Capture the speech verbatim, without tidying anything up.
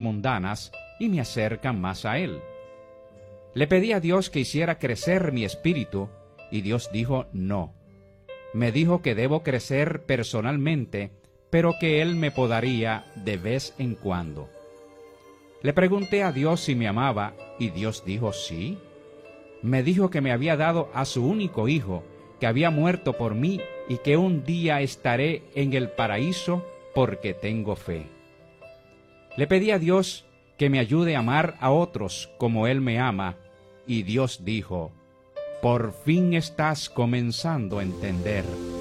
mundanas y me acercan más a Él. Le pedí a Dios que hiciera crecer mi espíritu, y Dios dijo no. Me dijo que debo crecer personalmente, pero que Él me podaría de vez en cuando. Le pregunté a Dios si me amaba, y Dios dijo sí. Me dijo que me había dado a su único hijo, que había muerto por mí, y que un día estaré en el paraíso porque tengo fe. Le pedí a Dios que me ayude a amar a otros como Él me ama, y Dios dijo, por fin estás comenzando a entender